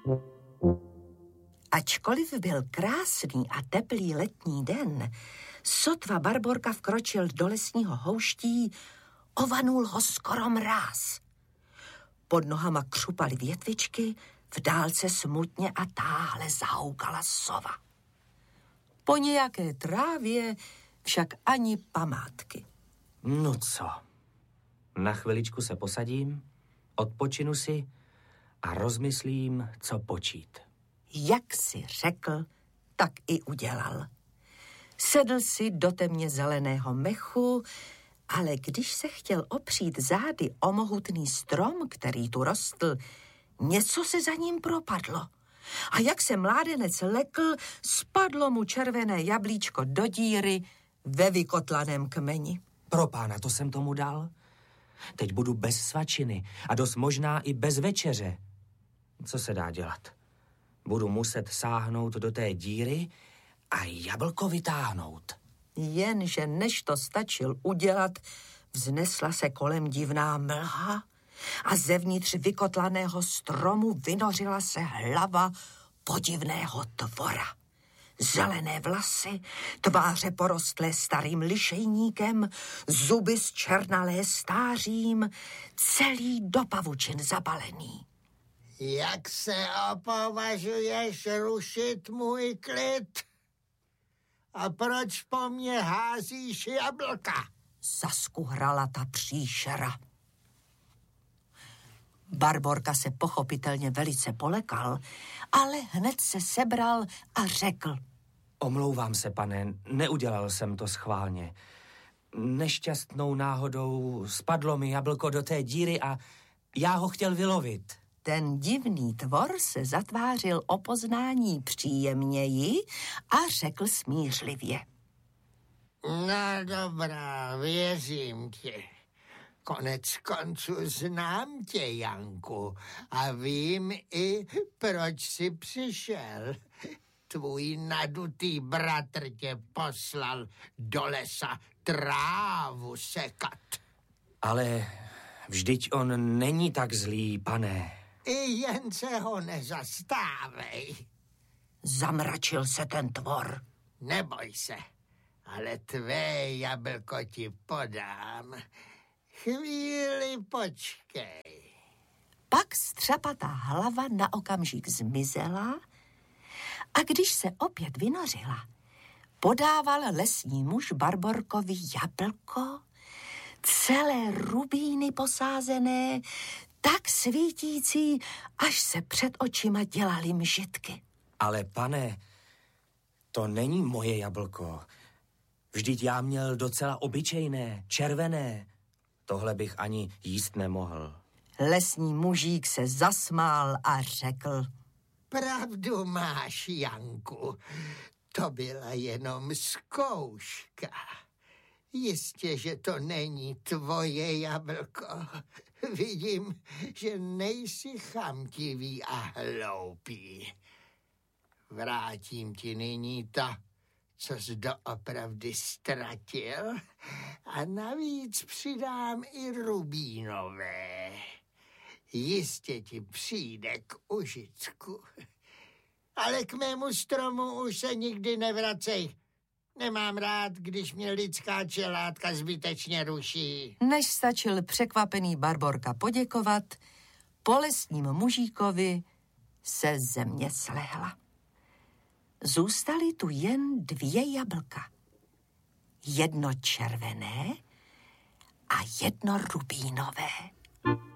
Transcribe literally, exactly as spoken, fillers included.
Ačkoliv byl krásný a teplý letní den, sotva Barborka vkročil do lesního houští, ovanul ho skoro mráz. Pod nohama křupaly větvičky, v dálce smutně a táhle zahoukala sova. Po nějaké trávě však ani památky. No co? Na chviličku se posadím, odpočinu si a rozmyslím, co počít. Jak si řekl, tak i udělal. Sedl si do temně zeleného mechu, ale když se chtěl opřít zády o mohutný strom, který tu rostl, něco se za ním propadlo. A jak se mládenec lekl, spadlo mu červené jablíčko do díry ve vykotlaném kmeni. Pro pána, to jsem tomu dal. Teď budu bez svačiny a dost možná i bez večeře. Co se dá dělat? Budu muset sáhnout do té díry a jablko vytáhnout. Jenže než to stačil udělat, vznesla se kolem divná mlha a zevnitř vykotlaného stromu vynořila se hlava podivného tvora. Zelené vlasy, tváře porostlé starým lišejníkem, zuby zčernalé stářím, celý do pavučin zabalený. Jak se opovažuješ rušit můj klid? A proč po mně házíš jablka? Zaskuhrala ta příšera. Barborka se pochopitelně velice polekal, ale hned se sebral a řekl. Omlouvám se, pane, neudělal jsem to schválně. Nešťastnou náhodou spadlo mi jablko do té díry a já ho chtěl vylovit. Ten divný tvor se zatvářil o poznání příjemněji a řekl smířlivě. No dobrá, věřím ti. Konec konců znám tě, Janku, a vím i, proč jsi přišel. Tvůj nadutý bratr tě poslal do lesa trávu sekat. Ale vždyť on není tak zlý, pane. I jen se ho nezastávej. Zamračil se ten tvor. Neboj se, ale tvé jablko ti podám. Chvíli počkej. Pak střapatá hlava na okamžik zmizela a když se opět vynořila, podával lesní muž Barborkovi jablko, celé rubíny posázené, tak svítící, až se před očima dělaly mžitky. Ale pane, to není moje jablko. Vždyť já měl docela obyčejné, červené. Tohle bych ani jíst nemohl. Lesní mužík se zasmál a řekl. Pravdu máš, Janku. To byla jenom zkouška. Jistě, že to není tvoje jablko. Vidím, že nejsi chamtivý a hloupý. Vrátím ti nyní to, co jsi doopravdy ztratil, a navíc přidám i rubínové. Jistě ti přijde k užitku. Ale k mému stromu už se nikdy nevracej. Nemám rád, když mě lidská čelátka zbytečně ruší. Než stačil překvapený Barborka poděkovat, po lesním mužíkovi se země slehla. Zůstaly tu jen dvě jablka. Jedno červené a jedno rubínové.